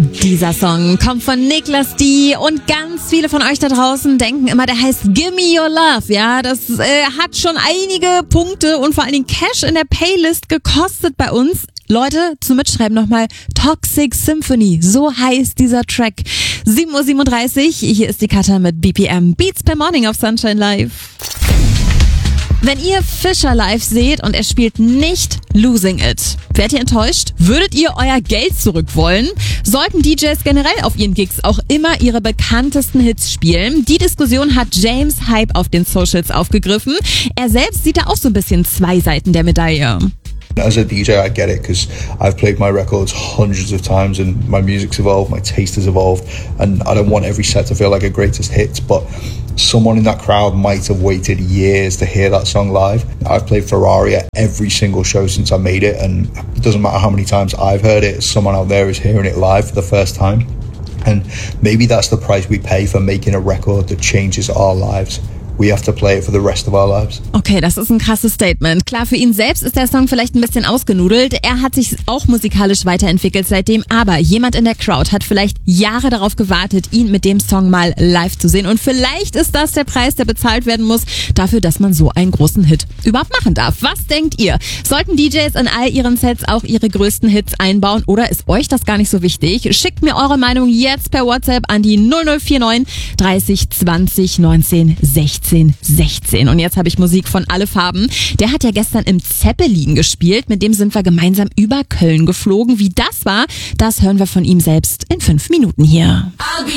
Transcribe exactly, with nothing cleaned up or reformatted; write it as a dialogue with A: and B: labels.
A: Dieser Song kommt von Niklas D. und ganz viele von euch da draußen denken immer, der heißt Gimme Your Love. Ja, das äh, hat schon einige Punkte und vor allen Dingen Cash in der Playlist gekostet bei uns. Leute, zum Mitschreiben nochmal Toxic Symphony, so heißt dieser Track. sieben Uhr siebenunddreißig, hier ist die Katha mit B P M Beats per Morning auf Sunshine Live. Wenn ihr Fischer live seht und er spielt nicht Losing It, werdet ihr enttäuscht? Würdet ihr euer Geld zurück wollen? Sollten D Js generell auf ihren Gigs auch immer ihre bekanntesten Hits spielen? Die Diskussion hat James Hype auf den Socials aufgegriffen. Er selbst sieht da auch so ein bisschen zwei Seiten der Medaille.
B: As a D J, I get it because I've played my records hundreds of times and my music's evolved, my taste has evolved, and I don't want every set to feel like a greatest hits, but someone in that crowd might have waited years to hear that song live. I've played Ferrari at every single show since I made it, and it doesn't matter how many times I've heard it, someone out there is hearing it live for the first time. And maybe that's the price we pay for making a record that changes our lives. We have to play it for the rest of our lives.
A: Okay, das ist ein krasses Statement. Klar, für ihn selbst ist der Song vielleicht ein bisschen ausgenudelt. Er hat sich auch musikalisch weiterentwickelt seitdem, aber jemand in der Crowd hat vielleicht Jahre darauf gewartet, ihn mit dem Song mal live zu sehen. Und vielleicht ist das der Preis, der bezahlt werden muss, dafür, dass man so einen großen Hit überhaupt machen darf. Was denkt ihr? Sollten D Js in all ihren Sets auch ihre größten Hits einbauen oder ist euch das gar nicht so wichtig? Schickt mir eure Meinung jetzt per WhatsApp an die null null vier neun dreißig zwanzig neunzehn sechzehn sechzehn. Und jetzt habe ich Musik von Alle Farben. Der hat ja gestern im Zeppelin gespielt. Mit dem sind wir gemeinsam über Köln geflogen. Wie das war, das hören wir von ihm selbst in fünf Minuten hier.
C: I'll be